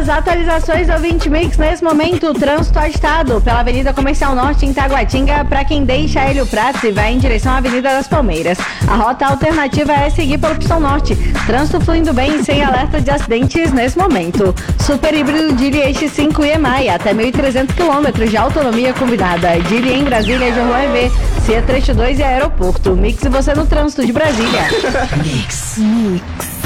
As atualizações do 20 Mix nesse momento, o trânsito agitado pela Avenida Comercial Norte em Taguatinga para quem deixa Hélio Prats e vai em direção à Avenida das Palmeiras. A rota alternativa é seguir pela opção norte. Trânsito fluindo bem e sem alerta de acidentes nesse momento. Super híbrido Dili Eixo 5 EMAI, até 1.300 km de autonomia combinada. Dili em Brasília, João EV, CIA Trecho 2 e Aeroporto. Mix e você no trânsito de Brasília. Mix.